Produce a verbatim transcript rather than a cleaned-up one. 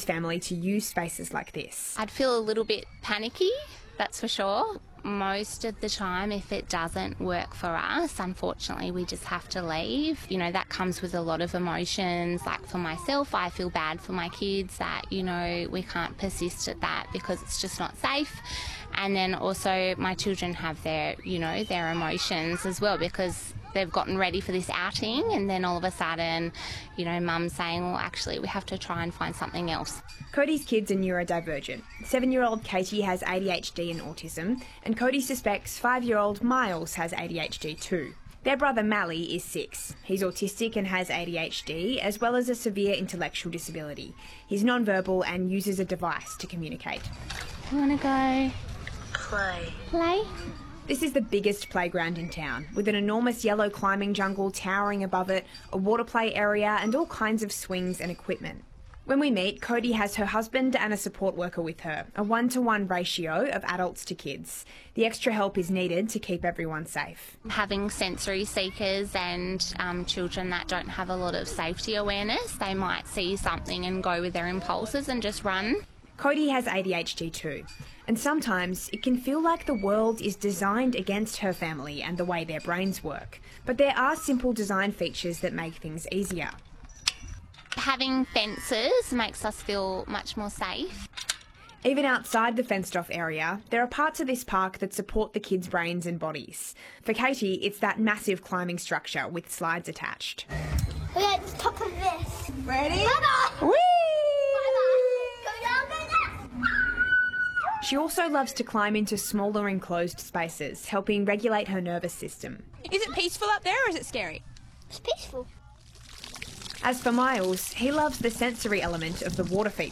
Cody's family to use spaces like this. I'd feel a little bit panicky, that's for sure. Most of the time, if it doesn't work for us, unfortunately, we just have to leave. You know, that comes with a lot of emotions. Like for myself, I feel bad for my kids that, you know, we can't persist at that because it's just not safe. And then also my children have their, you know, their emotions as well, because they've gotten ready for this outing, and then all of a sudden, you know, mum's saying, well, actually, we have to try and find something else. Cody's kids are neurodivergent. Seven-year-old Katie has A D H D and autism, and Cody suspects five-year-old Miles has A D H D too. Their brother Mally is six. He's autistic and has A D H D, as well as a severe intellectual disability. He's non-verbal and uses a device to communicate. You want to go play? Play? This is the biggest playground in town, with an enormous yellow climbing jungle towering above it, a water play area and all kinds of swings and equipment. When we meet, Cody has her husband and a support worker with her, a one-to-one ratio of adults to kids. The extra help is needed to keep everyone safe. Having sensory seekers and um, children that don't have a lot of safety awareness, they might see something and go with their impulses and just run. Cody has A D H D too, and sometimes it can feel like the world is designed against her family and the way their brains work. But there are simple design features that make things easier. Having fences makes us feel much more safe. Even outside the fenced-off area, there are parts of this park that support the kids' brains and bodies. For Katie, it's that massive climbing structure with slides attached. We're at the top of this. Ready? Bye-bye. Whee! Go down, go down. She also loves to climb into smaller enclosed spaces, helping regulate her nervous system. Is it peaceful up there or is it scary? It's peaceful. As for Miles, he loves the sensory element of the water feature.